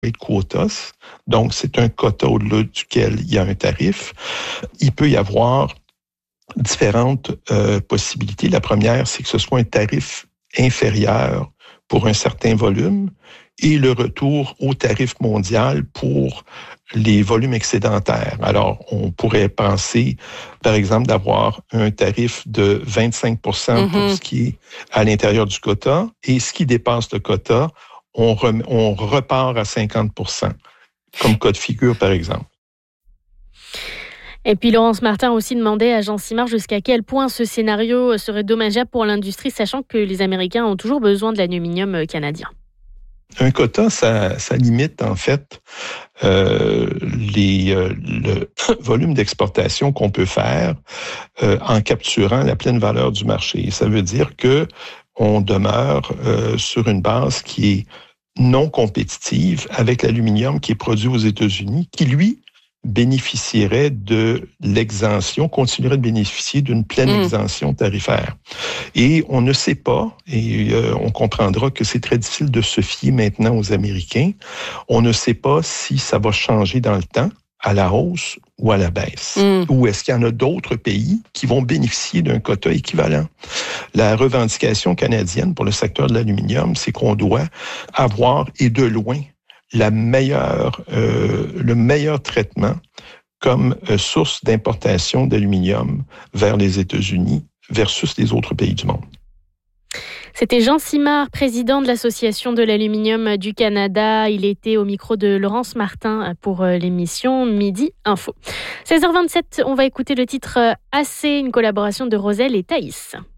quotas. Donc, c'est un quota au-delà duquel il y a un tarif. Il peut y avoir différentes possibilités. La première, c'est que ce soit un tarif inférieur pour un certain volume et le retour au tarif mondial pour les volumes excédentaires. Alors, on pourrait penser, par exemple, d'avoir un tarif de 25 pour ce qui est à l'intérieur du quota, et ce qui dépasse le quota, on repart à 50 comme cas de figure, par exemple. Et puis Laurence Martin a aussi demandé à Jean Simard jusqu'à quel point ce scénario serait dommageable pour l'industrie, sachant que les Américains ont toujours besoin de l'aluminium canadien. Un quota, ça limite en fait le volume d'exportation qu'on peut faire en capturant la pleine valeur du marché. Ça veut dire que on demeure sur une base qui est non compétitive avec l'aluminium qui est produit aux États-Unis, qui lui bénéficierait de l'exemption, continuerait de bénéficier d'une pleine exemption tarifaire. Et on ne sait pas, et on comprendra que c'est très difficile de se fier maintenant aux Américains, on ne sait pas si ça va changer dans le temps, à la hausse ou à la baisse. Ou est-ce qu'il y en a d'autres pays qui vont bénéficier d'un quota équivalent? La revendication canadienne pour le secteur de l'aluminium, c'est qu'on doit avoir, et de loin, le meilleur traitement comme source d'importation d'aluminium vers les États-Unis versus les autres pays du monde. C'était Jean Simard, président de l'Association de l'aluminium du Canada. Il était au micro de Laurence Martin pour l'émission Midi Info. 16h27, on va écouter le titre Assez, une collaboration de Roselle et Thaïs.